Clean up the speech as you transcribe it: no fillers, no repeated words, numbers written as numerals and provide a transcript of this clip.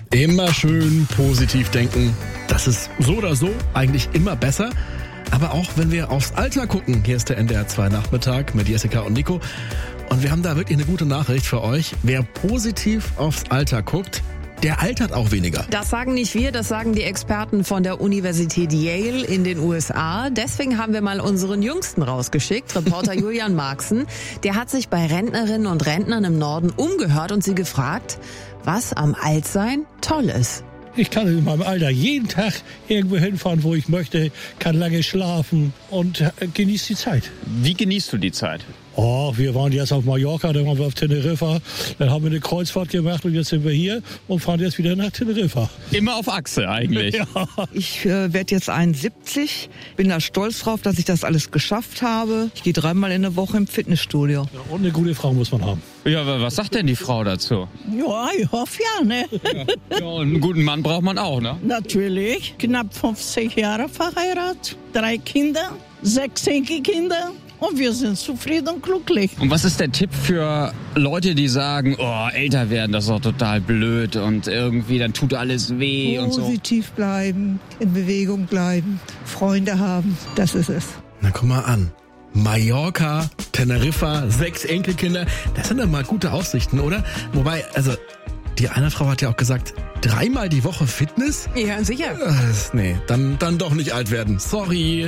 Immer schön positiv denken. Das ist so oder so eigentlich immer besser. Aber auch wenn wir aufs Alter gucken, hier ist der NDR 2 Nachmittag mit Jessica und Nico. Und wir haben da wirklich eine gute Nachricht für euch. Wer positiv aufs Alter guckt, der altert auch weniger. Das sagen nicht wir, das sagen die Experten von der Universität Yale in den USA. Deswegen haben wir mal unseren Jüngsten rausgeschickt, Reporter Julian Marxen. Der hat sich bei Rentnerinnen und Rentnern im Norden umgehört und sie gefragt, was am Altsein toll ist. Ich kann in meinem Alter jeden Tag irgendwo hinfahren, wo ich möchte, kann lange schlafen und genieße die Zeit. Wie genießt du die Zeit? Oh, wir waren jetzt auf Mallorca, dann waren wir auf Teneriffa, dann haben wir eine Kreuzfahrt gemacht und jetzt sind wir hier und fahren jetzt wieder nach Teneriffa. Immer auf Achse eigentlich. Ja. Ich werde jetzt 71, bin da stolz drauf, dass ich das alles geschafft habe. Ich gehe 3-mal in der Woche im Fitnessstudio. Ja, und eine gute Frau muss man haben. Ja, aber was sagt denn die Frau dazu? Ja, ich hoffe ja, ne? Ja, und einen guten Mann braucht man auch, ne? Natürlich. Knapp 50 Jahre verheiratet, 3 Kinder, 6 Enkelkinder. Und wir sind zufrieden und glücklich. Und was ist der Tipp für Leute, die sagen, oh, älter werden, das ist doch total blöd und irgendwie, dann tut alles weh und so? Positiv bleiben, in Bewegung bleiben, Freunde haben, das ist es. Na, guck mal an. Mallorca, Teneriffa, 6 Enkelkinder. Das sind doch mal gute Aussichten, oder? Wobei, also, die eine Frau hat ja auch gesagt, 3-mal die Woche Fitness? Ja, sicher. Nee, dann doch nicht alt werden. Sorry.